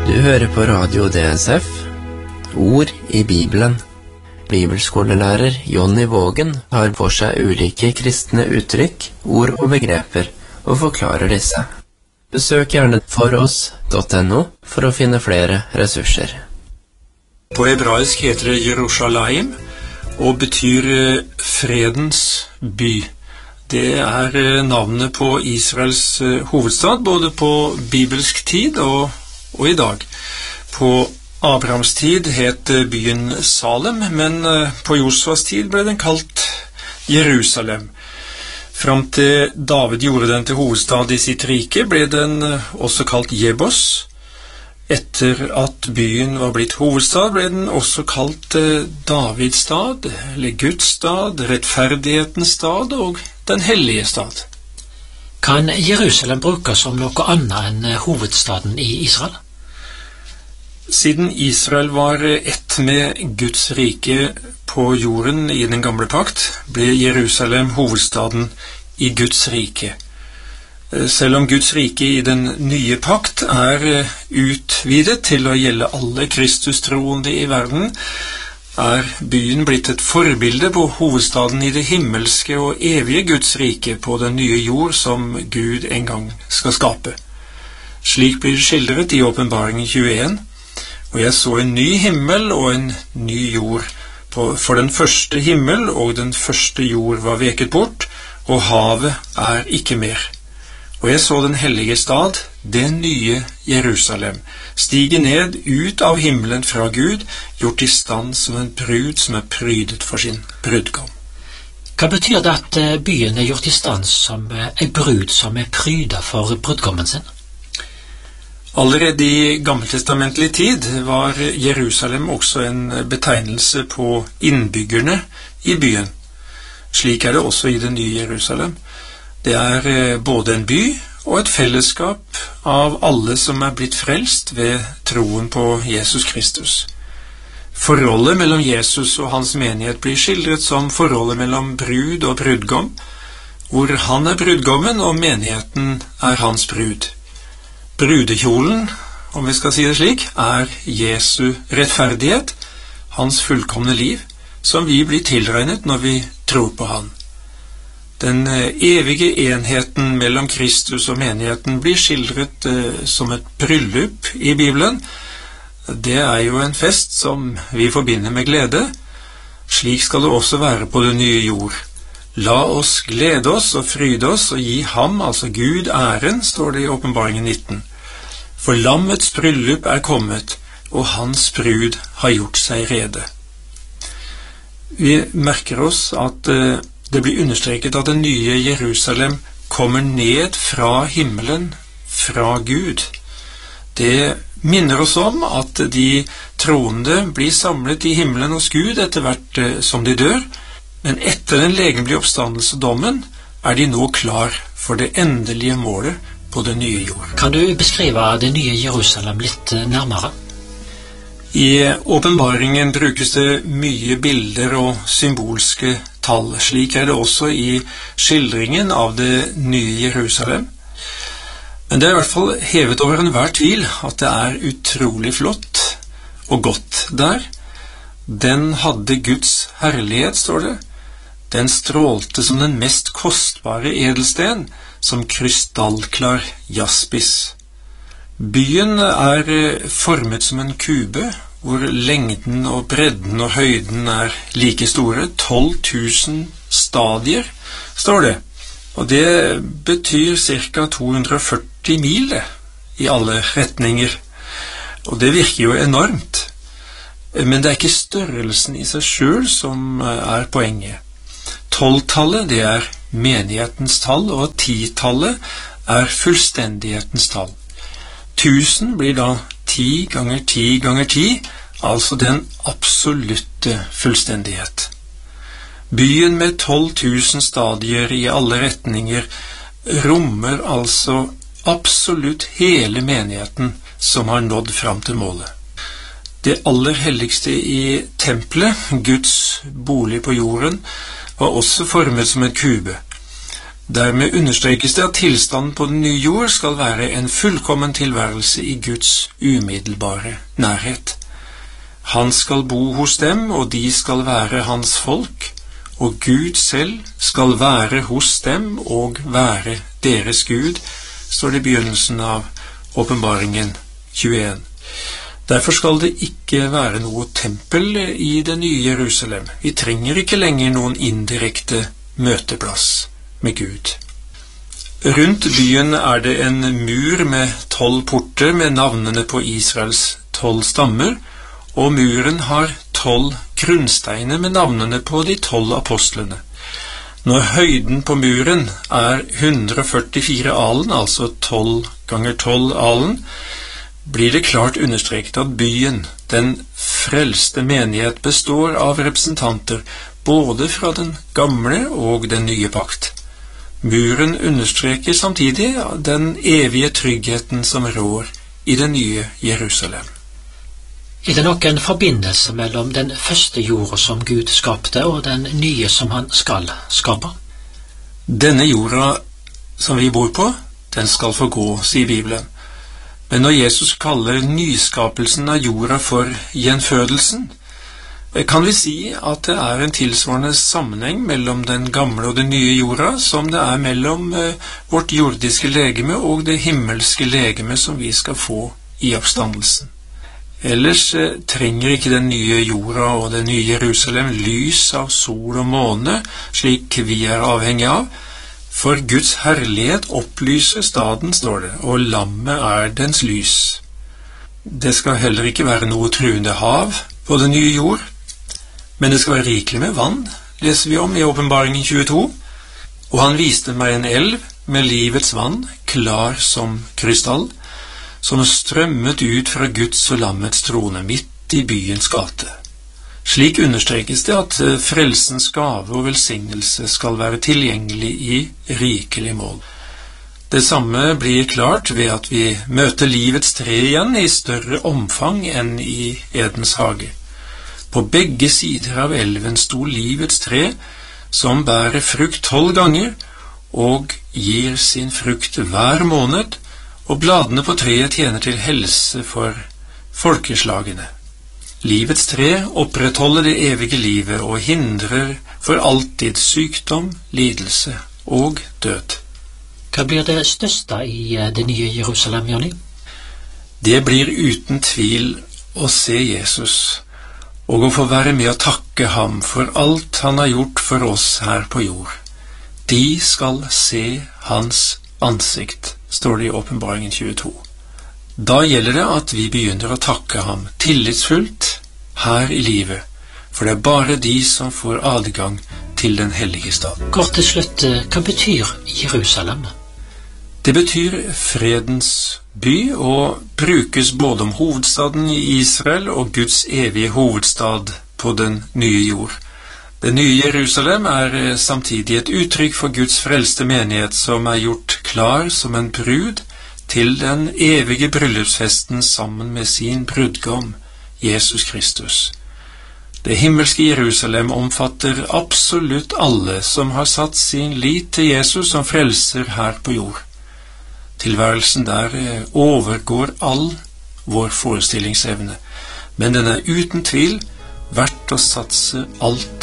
Du hører på Radio DSF, Ord i Bibelen. Bibelskolelærer Jonny Vågen har for seg ulike kristne uttrykk, ord og begreper, og forklarer disse. Besøk gjerne foross.no for å finne flere ressurser. På hebraisk heter det Jerusalem, og betyr fredens by. Det er navnet på Israels hovedstad, både på bibelsk tid og i dag. På Abrahams tid het byen Salem, men på Josvas tid ble den kalt Jerusalem. Fram til David gjorde den til hovedstad i sitt rike, ble den også kalt Jebos. Etter at byen var blitt hovedstad, ble den også kalt Davids stad, eller Guds stad, rettferdighetens stad og den hellige stad. Kan Jerusalem brukes som noe annet enn hovedstaden i Israel? Siden Israel var ett med Guds rike på jorden i den gamle pakt, ble Jerusalem hovedstaden i Guds rike. Selv om Guds rike i den nye pakt er utvidet til å gjelde alle Kristus-troende i verden, er byen blitt et forbilde på hovedstaden i det himmelske og evige Guds rike på den nye jord som Gud en gang skal skape. Slik blir det skildret i Åpenbaringen 21, og jeg så en ny himmel og en ny jord, for den første himmel og den første jord var veket bort, og havet er ikke mer. Og jeg så den hellige stad, det nye Jerusalem, stige ned ut av himmelen fra Gud, gjort i stand som en brud som er prydet for sin brudgom. Hva betyr det at byen er gjort i stand som en brud som er prydet for brudgommen sin? Allerede i gammeltestamentlig tid var Jerusalem også en betegnelse på innbyggerne i byen. Slik er det også i det nye Jerusalem. Det er både en by og et fellesskap av alle som er blitt frelst ved troen på Jesus Kristus. Forholdet mellom Jesus og hans menighet blir skildret som forholdet mellom brud og brudgom, hvor han er brudgommen og menigheten er hans brud. Brudekjolen, om vi skal si det slik, er Jesu rettferdighet, hans fullkomne liv, som vi blir tilregnet når vi tror på han. Den evige enheten mellom Kristus og menigheten blir skildret som et bryllup i Bibelen. Det er jo en fest som vi forbinder med glede. Slik skal det også være på det nye jord. La oss glede oss og fryde oss og gi ham, altså Gud, æren, står det i Åpenbaringen 19. For lammets bryllup er kommet, og hans brud har gjort seg rede. Vi merker oss at det blir understreket at det nye Jerusalem kommer ned fra himmelen, fra Gud. Det minner oss om at de troende blir samlet i himmelen hos Gud etter hvert som de dør, men etter den legemlige oppstandelse og dommen er de nå klar for det endelige målet på det nye jord. Kan du beskrive det nye Jerusalem litt nærmere? I åpenbaringen brukes det mye bilder og symbolske tall. Slik er det også i skildringen av det nye Jerusalem. Men det er i hvert fall hevet over enhver tvil at det er utrolig flott og godt der. Den hadde Guds herlighet, står det. Den strålte som den mest kostbare edelsten, som krystallklar jaspis. Byen er formet som en kube, hvor lengden og bredden og høyden er like store. 12 000 stadier, står det. Og det betyr ca. 240 mil i alle retninger. Og det virker jo enormt. Men det er ikke størrelsen i seg selv som er poenget. 12-tallet, det er menighetens tall, og 10-tallet er fullstendighetens tall. 1000 blir da 10 ganger 10 ganger 10, altså den absolutte fullstendighet. Byen med 12 000 stadier i alle retninger rommer altså absolutt hele menigheten som har nådd fram til målet. Det aller helligste i tempelet, Guds bolig på jorden, var også formet som en kube. Dermed understrekes det at tilstanden på den nye jord skal være en fullkommen tilværelse i Guds umiddelbare nærhet. Han skal bo hos dem, og de skal være hans folk, og Gud selv skal være hos dem og være deres Gud, står det i begynnelsen av Åpenbaringen 21. Derfor skal det ikke være noe tempel i det nye Jerusalem. Vi trenger ikke lenger noen indirekte møteplass med Gud. Rundt byen er det en mur med 12 porter med navnene på Israels 12 stammer, og muren har 12 grunnsteiner med navnene på de 12 apostlene. Når høyden på muren er 144 alen, altså 12 ganger 12 alen, blir det klart understreket at byen, den frelste menighet, består av representanter både fra den gamle og den nye pakt. Muren understreker samtidig den evige tryggheten som rår i det nye Jerusalem. Er det nok en forbindelse mellom den første jorda som Gud skapte, og den nye som han skal skape? Denne jorda som vi bor på, den skal forgå, sier Bibelen. Men når Jesus kaller nyskapelsen av jorda for gjenfødelsen, kan vi si at det er en tilsvarende sammenheng mellom den gamle og den nye jorda, som det er mellom vårt jordiske legeme og det himmelske legeme som vi skal få i oppstandelsen. Ellers trenger ikke den nye jorda og det nye Jerusalem lys av sol og måne, slik vi er avhengig av. For Guds herlighet opplyser staden, står det, og lammet er dens lys. Det skal heller ikke være noe truende hav på den nye jord, men det skal være rikelig med vann, leser vi om i Åpenbaringen 22. Og han viste meg en elv med livets vann, klar som krystall, som strømmet ut fra Guds og lammets trone midt i byens gate. Slik understrekes det at frelsens gave og velsignelse skal være tilgjengelig i rikelig mål. Det samme blir klart ved at vi møter livets tre igjen i større omfang enn i Edens hage. På begge sider av elven sto livets tre, som bærer frukt 12 ganger, og gir sin frukt hver måned, og bladene på treet tjener til helse for folkeslagene. Livets tre opprettholder det evige livet og hindrer for alltid sykdom, lidelse og død. Hva blir det største i det nye Jerusalem, Jonny? Det blir uten tvil å se Jesus, og å få være med å takke ham for alt han har gjort for oss her på jord. De skal se hans ansikt, står det i Åpenbaringen 22. Da gjelder det at vi begynner å takke ham tillitsfullt her i livet, for det er bare de som får adgang til den hellige stad. Kort til slutt, hva betyr Jerusalem? Det betyr fredens by, og brukes både om hovedstaden i Israel og Guds evige hovedstad på den nye jord. Det nye Jerusalem er samtidig et uttrykk for Guds frelste menighet som er gjort klar som en brud til den evige bryllupsfesten sammen med sin brudgom, Jesus Kristus. Det himmelske Jerusalem omfatter absolutt alle som har satt sin lit til Jesus som frelser her på jord. Tilværelsen der overgår all vår forestillingsevne, men den er uten tvil verdt å satse alt